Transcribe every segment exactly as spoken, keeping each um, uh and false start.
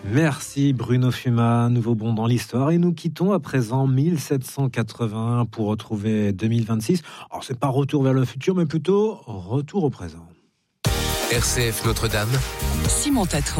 Merci Bruno Fuma, nouveau bond dans l'histoire. Et nous quittons à présent mille sept cent quatre-vingts pour retrouver deux mille vingt-six. Alors c'est pas retour vers le futur, mais plutôt retour au présent. R C F Notre-Dame, Simon Tatro.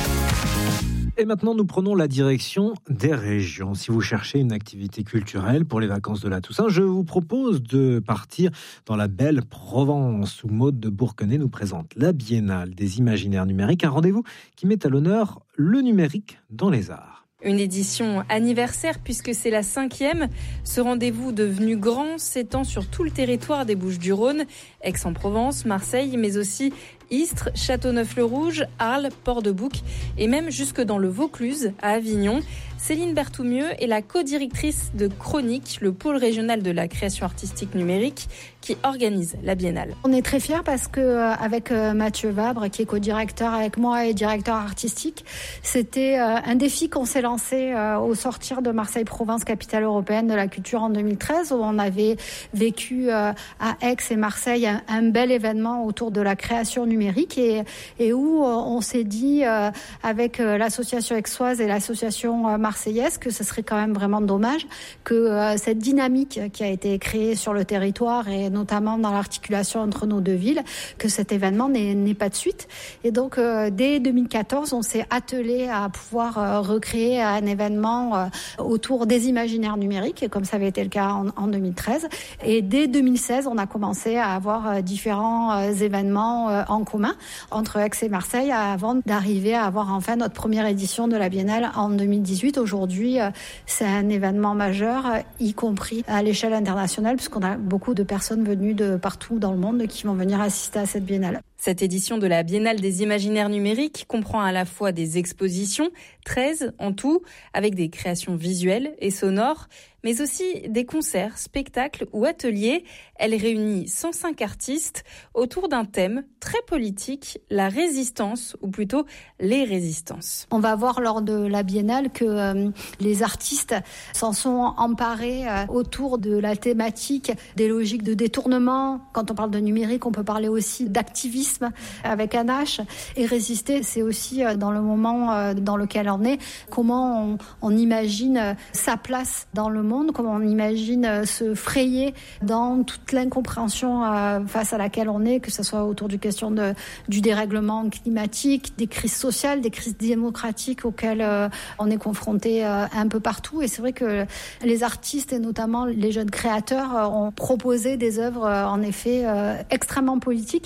Et maintenant, nous prenons la direction des régions. Si vous cherchez une activité culturelle pour les vacances de la Toussaint, je vous propose de partir dans la belle Provence, où Maude de Bourquenay nous présente la Biennale des Imaginaires Numériques, un rendez-vous qui met à l'honneur le numérique dans les arts. Une édition anniversaire puisque c'est la cinquième. Ce rendez-vous devenu grand s'étend sur tout le territoire des Bouches-du-Rhône, Aix-en-Provence, Marseille, mais aussi Istres, Châteauneuf-le-Rouge, Arles, Port-de-Bouc et même jusque dans le Vaucluse, à Avignon. Céline Berthoumieux est la co-directrice de Chronique, le pôle régional de la création artistique numérique qui organise la Biennale. On est très fiers parce que euh, avec euh, Mathieu Vabre, qui est co-directeur avec moi et directeur artistique, c'était euh, un défi qu'on s'est lancé euh, au sortir de Marseille-Provence, capitale européenne de la culture en deux mille treize, où on avait vécu euh, à Aix et Marseille un, un bel événement autour de la création numérique et, et où euh, on s'est dit euh, avec euh, l'association aixoise et l'association euh, marseillaise que ce serait quand même vraiment dommage que euh, cette dynamique qui a été créée sur le territoire et notamment dans l'articulation entre nos deux villes, que cet événement n'ait, n'ait pas de suite. Et donc, euh, dès deux mille quatorze, on s'est attelé à pouvoir euh, recréer un événement euh, autour des imaginaires numériques, comme ça avait été le cas en, en deux mille treize. Et dès deux mille seize, on a commencé à avoir euh, différents euh, événements euh, en commun entre Aix et Marseille avant d'arriver à avoir enfin notre première édition de la Biennale en deux mille dix-huit. Aujourd'hui, euh, c'est un événement majeur, euh, y compris à l'échelle internationale, puisqu'on a beaucoup de personnes venus de partout dans le monde qui vont venir assister à cette biennale. Cette édition de la Biennale des Imaginaires Numériques comprend à la fois des expositions, treize en tout, avec des créations visuelles et sonores, mais aussi des concerts, spectacles ou ateliers. Elle réunit cent cinq artistes autour d'un thème très politique, la résistance, ou plutôt les résistances. On va voir lors de la Biennale que euh, les artistes s'en sont emparés euh, autour de la thématique des logiques de détournement. Quand on parle de numérique, on peut parler aussi d'activisme avec un H. Et résister, c'est aussi euh, dans le moment euh, dans lequel on est, comment on, on imagine euh, sa place dans le monde, comment on imagine euh, se frayer dans toute l'incompréhension euh, face à laquelle on est, que ce soit autour du question de, du dérèglement climatique, des crises sociales, des crises démocratiques auxquelles euh, on est confronté euh, un peu partout. Et c'est vrai que les artistes et notamment les jeunes créateurs euh, ont proposé des œuvres euh, en effet euh, extrêmement politiques.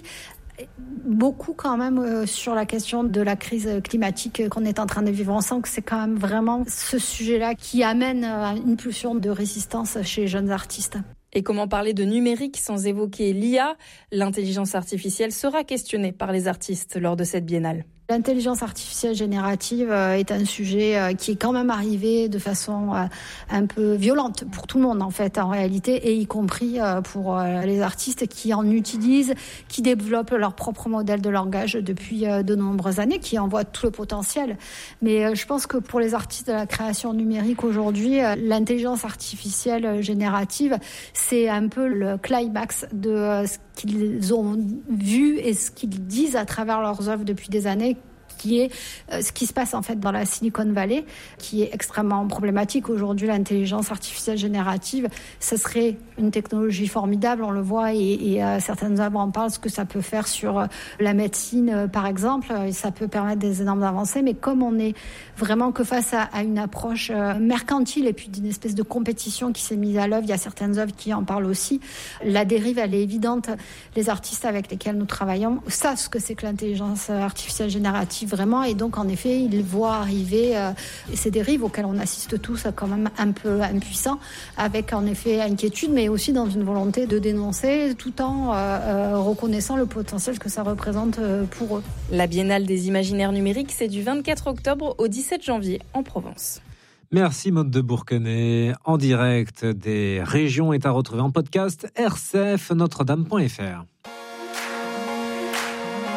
Beaucoup quand même euh, sur la question de la crise climatique qu'on est en train de vivre. On sent que c'est quand même vraiment ce sujet-là qui amène à une pulsion de résistance chez les jeunes artistes. Et comment parler de numérique sans évoquer l'I A ? L'intelligence artificielle sera questionnée par les artistes lors de cette biennale. L'intelligence artificielle générative est un sujet qui est quand même arrivé de façon un peu violente pour tout le monde en fait en réalité, et y compris pour les artistes qui en utilisent, qui développent leur propre modèle de langage depuis de nombreuses années, qui en voient tout le potentiel. Mais je pense que pour les artistes de la création numérique aujourd'hui, l'intelligence artificielle générative, c'est un peu le climax de ce qu'ils ont vu et ce qu'ils disent à travers leurs œuvres depuis des années, qui est euh, ce qui se passe en fait dans la Silicon Valley, qui est extrêmement problématique. Aujourd'hui, l'intelligence artificielle générative, ce serait une technologie formidable, on le voit, et, et euh, certaines œuvres en parlent, ce que ça peut faire sur euh, la médecine, euh, par exemple, et ça peut permettre des énormes avancées, mais comme on est vraiment que face à, à une approche euh, mercantile et puis d'une espèce de compétition qui s'est mise à l'œuvre, il y a certaines œuvres qui en parlent aussi, la dérive, elle est évidente. Les artistes avec lesquels nous travaillons savent ce que c'est que l'intelligence artificielle générative, vraiment, et donc en effet ils voient arriver euh, ces dérives auxquelles on assiste tous quand même un peu impuissants, avec en effet inquiétude, mais aussi dans une volonté de dénoncer, tout en euh, euh, reconnaissant le potentiel que ça représente euh, pour eux. La Biennale des Imaginaires Numériques, c'est du vingt-quatre octobre au dix-sept janvier en Provence. Merci Maude de Bourquenay. En direct des régions est à retrouver en podcast r c f notre dame point f r.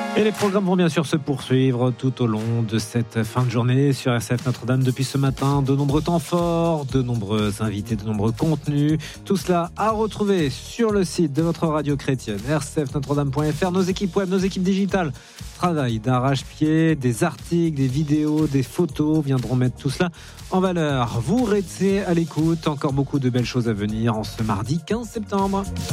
Et les programmes vont bien sûr se poursuivre tout au long de cette fin de journée sur R C F Notre-Dame. Depuis ce matin, de nombreux temps forts, de nombreux invités, de nombreux contenus. Tout cela à retrouver sur le site de votre radio chrétienne, r c f notre dame point f r. Nos équipes web, nos équipes digitales travaillent d'arrache-pied, des articles, des vidéos, des photos viendront mettre tout cela en valeur. Vous restez à l'écoute, encore beaucoup de belles choses à venir en ce mardi quinze septembre.